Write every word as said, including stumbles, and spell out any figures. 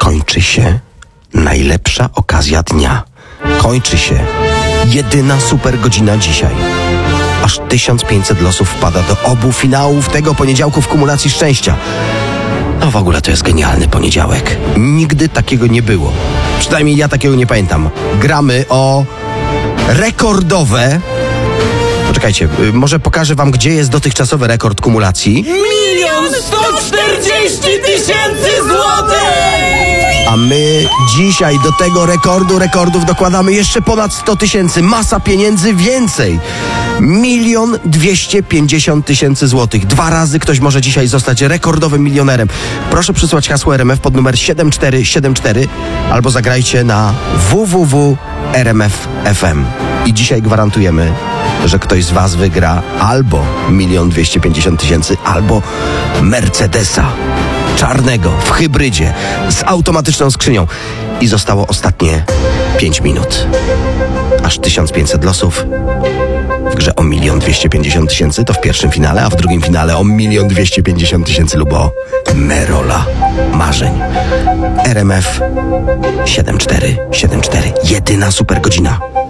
kończy się najlepsza okazja dnia. Kończy się jedyna super godzina dzisiaj. Aż tysiąc pięćset losów wpada do obu finałów tego poniedziałku w kumulacji szczęścia. No w ogóle to jest genialny poniedziałek. Nigdy takiego nie było. Przynajmniej ja takiego nie pamiętam. Gramy o rekordowe... Poczekajcie, może pokażę wam, gdzie jest dotychczasowy rekord kumulacji. Milion sto czterdzieści tysięcy złotych! A my dzisiaj do tego rekordu rekordów dokładamy jeszcze ponad sto tysięcy. Masa pieniędzy więcej. Milion dwieście pięćdziesiąt tysięcy złotych. Dwa razy ktoś może dzisiaj zostać rekordowym milionerem. Proszę przysłać hasło R M F pod numer siedem cztery siedem cztery albo zagrajcie na w w w kropka r m f kropka f m. I dzisiaj gwarantujemy, że ktoś z was wygra albo milion dwieście pięćdziesiąt tysięcy, albo Mercedesa czarnego w hybrydzie z automatyczną skrzynią. I zostało ostatnie pięć minut. Aż tysiąc pięćset losów. W grze o milion dwieście pięćdziesiąt tysięcy to w pierwszym finale, a w drugim finale o milion dwieście pięćdziesiąt tysięcy lub o Merola marzeń. R M F siedem cztery siedem cztery. Jedyna super godzina.